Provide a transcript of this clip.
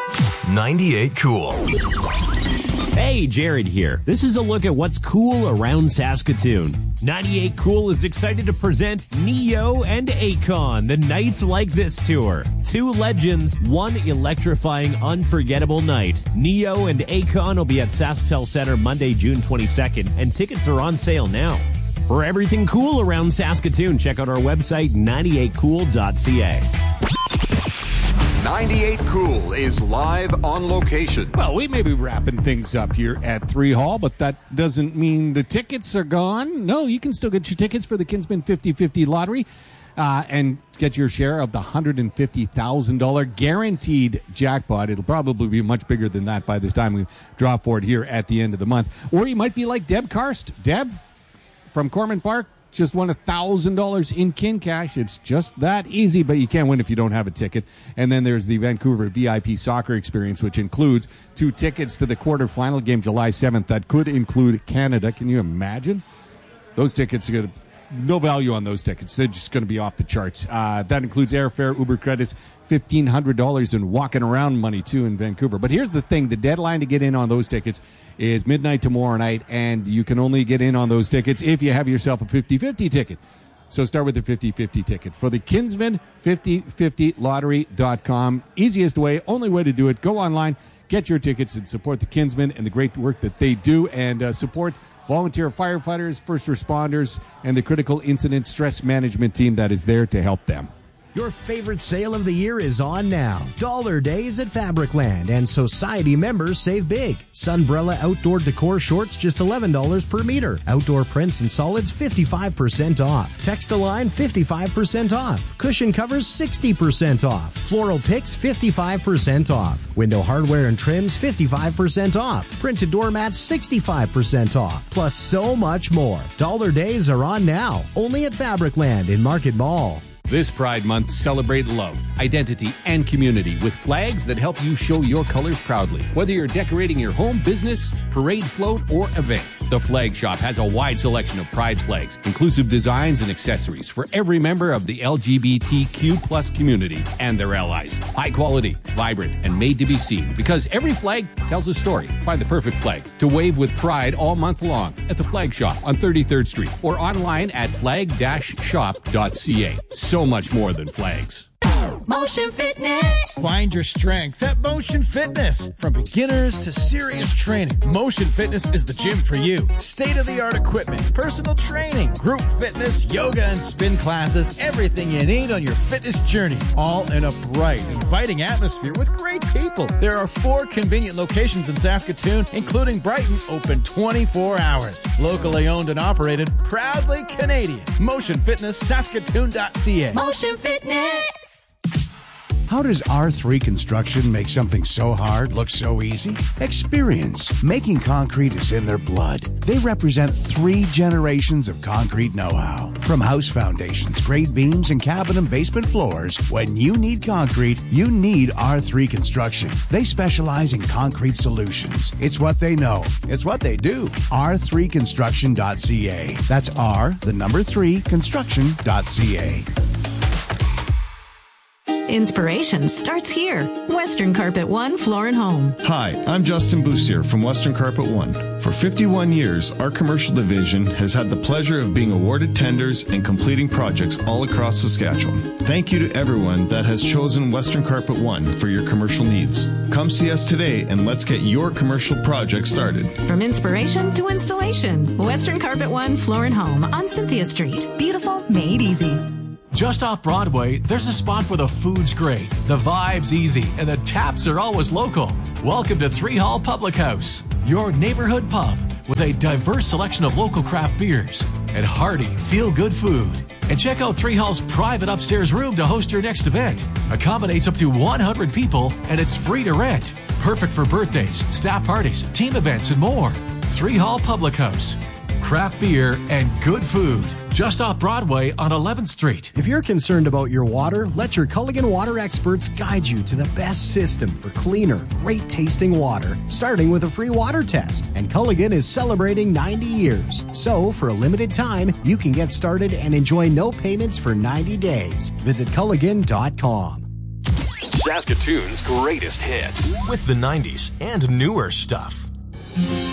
98 Cool. Hey, Jared here. This is a look at what's cool around Saskatoon. 98 Cool is excited to present Neo and Akon, the Nights Like This tour. Two legends, one electrifying, unforgettable night. Neo and Akon will be at SaskTel Center Monday, June 22nd, and tickets are on sale now. For everything cool around Saskatoon, check out our website, 98cool.ca. 98 Cool is live on location. Well, we may be wrapping things up here at 3 Hall, but that doesn't mean the tickets are gone. No, you can still get your tickets for the Kinsman 50-50 lottery and get your share of the $150,000 guaranteed jackpot. It'll probably be much bigger than that by the time we draw for it here at the end of the month. Or you might be like Deb Karst. Deb from Corman Park just won $1,000 in kin cash. It's just that easy, but you can't win if you don't have a ticket. And then there's the Vancouver VIP soccer experience, which includes 2 tickets to the quarterfinal game July 7th. That could include Canada. Can you imagine? Those tickets are going to no value on those tickets. They're just going to be off the charts. That includes airfare, Uber credits, $1,500 in walking around money too in Vancouver. But here's the thing: the deadline to get in on those tickets is midnight tomorrow night, and you can only get in on those tickets if you have yourself a 50-50 ticket. So start with the 50-50 ticket. For the Kinsman 50-50 lottery.com. Easiest way, only way to do it. Go online, get your tickets, and support the Kinsman and the great work that they do, and support volunteer firefighters, first responders, and the critical incident stress management team that is there to help them. Your favorite sale of the year is on now. Dollar Days at Fabricland, and Society members save big. Sunbrella outdoor decor shorts just $11 per meter. Outdoor prints and solids 55% off. Textiline 55% off. Cushion covers 60% off. Floral picks 55% off. Window hardware and trims 55% off. Printed doormats 65% off. Plus so much more. Dollar Days are on now. Only at Fabricland in Market Mall. This Pride Month, celebrate love, identity, and community with flags that help you show your colors proudly. Whether you're decorating your home, business, parade, float, or event, the Flag Shop has a wide selection of Pride flags, inclusive designs and accessories for every member of the LGBTQ+ community and their allies. High quality, vibrant, and made to be seen, because every flag tells a story. Find the perfect flag to wave with pride all month long at the Flag Shop on 33rd Street or online at flag-shop.ca. So much more than flags. Motion Fitness. Find your strength at Motion Fitness. From beginners to serious training, Motion Fitness is the gym for you. State-of-the-art equipment, personal training, group fitness, yoga and spin classes, everything you need on your fitness journey. All in a bright, inviting atmosphere with great people. There are 4 convenient locations in Saskatoon, including Brighton, open 24 hours. Locally owned and operated, proudly Canadian. Motion Fitness, Saskatoon.ca. Motion Fitness. How does R3 Construction make something so hard look so easy? Experience. Making concrete is in their blood. They represent 3 generations of concrete know-how. From house foundations, grade beams, and cabin and basement floors, when you need concrete, you need R3 Construction. They specialize in concrete solutions. It's what they know. It's what they do. R3construction.ca. That's R3 construction.ca. Inspiration starts here. Western Carpet One Floor and Home. Hi, I'm Justin Boussier from Western Carpet One. For 51 years, our commercial division has had the pleasure of being awarded tenders and completing projects all across Saskatchewan. Thank you to everyone that has chosen Western Carpet One for your commercial needs. Come see us today and let's get your commercial project started. From inspiration to installation, Western Carpet One Floor and Home on Cynthia Street. Beautiful, made easy. Just off Broadway, there's a spot where the food's great, the vibe's easy, and the taps are always local. Welcome to 3 Hall Public House, your neighborhood pub with a diverse selection of local craft beers and hearty, feel-good food. And check out 3 Hall's private upstairs room to host your next event. Accommodates up to 100 people, and it's free to rent. Perfect for birthdays, staff parties, team events, and more. 3 Hall Public House. Craft beer and good food. Just off Broadway on 11th Street. If you're concerned about your water, let your Culligan water experts guide you to the best system for cleaner, great-tasting water, starting with a free water test. And Culligan is celebrating 90 years. So, for a limited time, you can get started and enjoy no payments for 90 days. Visit Culligan.com. Saskatoon's greatest hits with the 90s and newer stuff.